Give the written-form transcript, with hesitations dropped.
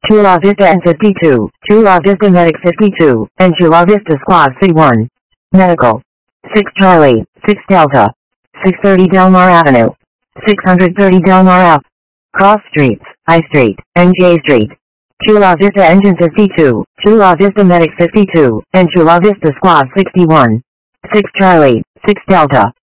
Chula Vista N52, Chula Vista Medic 52, and Chula Vista Squad C1. Medical. 6 Charlie, 6 Delta. 630 Delmar Avenue. 630 Delmar Ave. Cross Streets, I Street, and J Street. Chula Vista Engine 52, Chula Vista Medic 52, and Chula Vista Squad 61. 6 Charlie, 6 Delta.